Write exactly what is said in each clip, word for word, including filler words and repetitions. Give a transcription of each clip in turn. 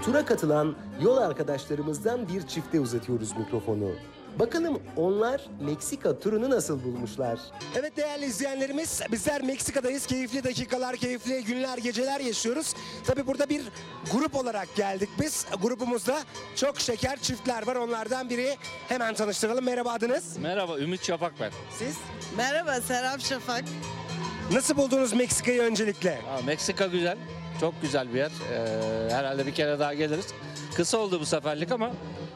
tura katılan yol arkadaşlarımızdan bir çifte uzatıyoruz mikrofonu. Bakalım onlar Meksika turunu nasıl bulmuşlar? Evet değerli izleyenlerimiz, bizler Meksika'dayız. Keyifli dakikalar, keyifli günler, geceler yaşıyoruz. Tabii burada bir grup olarak geldik biz. Grubumuzda çok şeker çiftler var. Onlardan biri hemen tanıştıralım. Merhaba, adınız? Merhaba, Ümit Şafak ben. Siz? Merhaba, Serap Şafak. Nasıl buldunuz Meksika'yı öncelikle? Aa, Meksika güzel, çok güzel bir yer. Ee, herhalde bir kere daha geliriz. Kısa oldu bu seferlik ama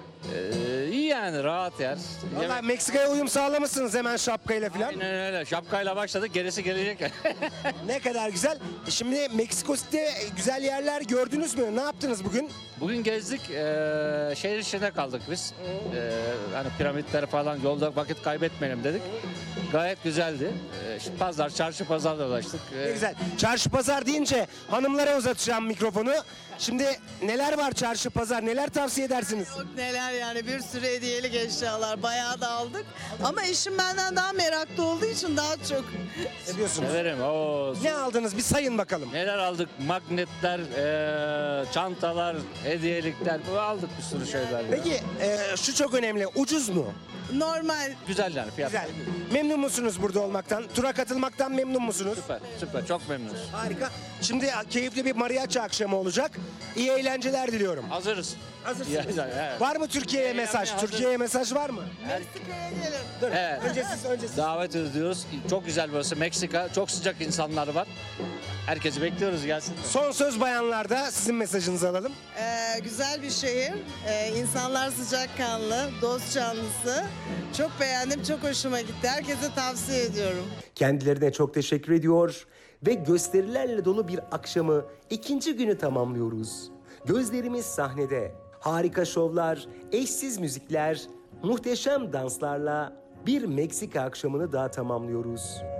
ee, iyi yani, rahat yer. Vallahi Yemek- Meksika'ya uyum sağlamışsınız hemen şapkayla falan. Aynen öyle, şapkayla başladık, gerisi gelecek. Ne kadar güzel. E Şimdi Meksiko City'de güzel yerler gördünüz mü? Ne yaptınız bugün? Bugün gezdik, ee, şehir içinde kaldık biz. Ee, hani piramitleri falan, yolda vakit kaybetmeyelim dedik. Gayet güzeldi. Ee, şimdi pazar, çarşı pazar dolaştık. Ee, Ne güzel. Çarşı pazar deyince hanımlara uzatacağım mikrofonu. Şimdi neler var çarşı pazar? Neler tavsiye edersiniz? Çok neler yani, bir sürü hediyelik eşyalar bayağı da aldık. Ama eşim benden daha meraklı olduğu için daha çok. Ne diyorsunuz? Severim. Oo, Ne aldınız? Bir sayın bakalım. neler aldık? Magnetler, ee, çantalar, hediyelikler aldık, bir sürü şeyler. ya. Peki e, şu çok önemli. Ucuz mu? Normal. Güzel yani fiyat. Güzel. Memnun musunuz burada olmaktan? Tura katılmaktan memnun musunuz? Süper, süper. Çok memnunuz. Harika. Şimdi keyifli bir mariachi akşamı olacak. İyi eğlenceler diliyorum. Hazırız. Hazırsınız. Ya, ya, evet. Var mı Türkiye'ye Eğlenmeye mesaj? hazır. Türkiye'ye mesaj var mı? Meksika'ya gelin. Dur. Evet. Önce siz, önce siz. Davet ediyoruz. Çok güzel burası. Meksika. Çok sıcak insanlar var. Herkesi bekliyoruz, gelsin. Son söz bayanlarda, sizin mesajınızı alalım. Ee, güzel bir şehir. Ee, insanlar sıcakkanlı, dost canlısı. Çok beğendim, çok hoşuma gitti. Herkese tavsiye ediyorum. Kendilerine çok teşekkür ediyor ve gösterilerle dolu bir akşamı ikinci günü tamamlıyoruz. Gözlerimiz sahnede. Harika şovlar, eşsiz müzikler, muhteşem danslarla bir Meksika akşamını daha tamamlıyoruz.